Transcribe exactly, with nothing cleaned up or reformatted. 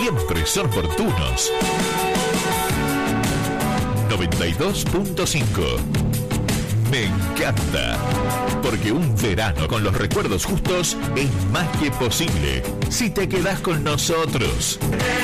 siempre son oportunos. noventa y dos punto cinco. Me encanta, porque un verano con los recuerdos justos es más que posible si te quedás con nosotros.